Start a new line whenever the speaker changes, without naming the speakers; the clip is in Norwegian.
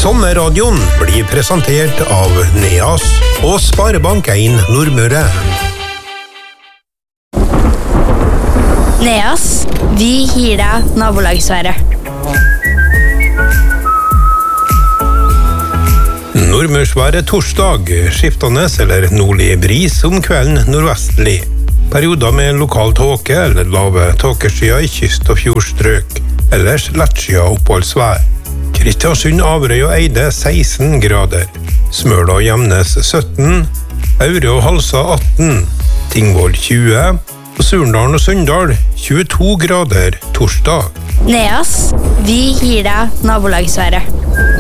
Sommerradioen blir presentert av Neas og Sparebank 1 Nordmøre.
Neas, vi gir deg nabolagsværet.
Nordmørsværet torsdag, skiftende eller nordlig bris om kvelden nordvestlig. Perioder med lokal tåke eller lave tåkeskyer i kyst- og fjordstrøk. Ellers lettskyet oppholdsvær. Kristiansund, Averøy og Eide 16 grader. Smøla og Gjemnes 17. Aure og Halsa 18. Tingvoll 20. Og Surndalen og Sunndal 22 grader torsdag.
Neas, vi gir deg nabolagsværet.